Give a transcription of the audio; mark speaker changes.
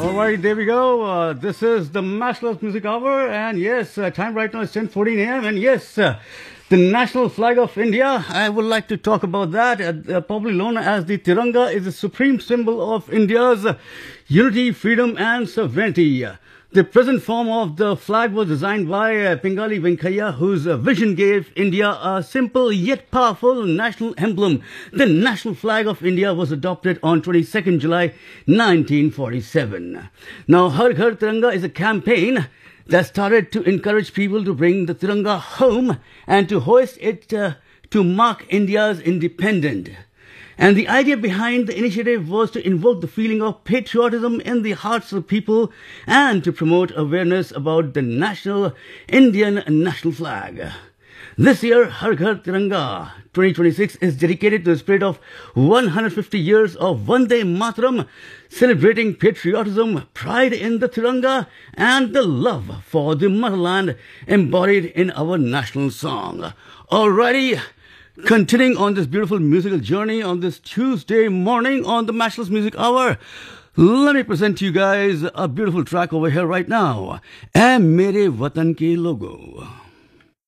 Speaker 1: All right, there we go. This is the Mashless Music Hour, and yes, time right now is 10:14 a.m. And yes, the national flag of India. I would like to talk about that. Probably known as the Tiranga, is the supreme symbol of India's unity, freedom, and sovereignty. The present form of the flag was designed by Pingali Venkaiah, whose vision gave India a simple yet powerful national emblem. The national flag of India was adopted on 22nd July 1947. Now, Har Ghar Tiranga is a campaign that started to encourage people to bring the Tiranga home and to hoist it to mark India's independence. And the idea behind the initiative was to invoke the feeling of patriotism in the hearts of people and to promote awareness about the Indian national flag. This year, Har Ghar Tiranga 2026 is dedicated to the spirit of 150 years of Vande Mataram, celebrating patriotism, pride in the Tiranga, and the love for the motherland embodied in our national song. Alrighty. Continuing on this beautiful musical journey on this Tuesday morning on the Mashless Music Hour, let me present to you guys a beautiful track over here right now. Ae Mere Watan Ke Logo.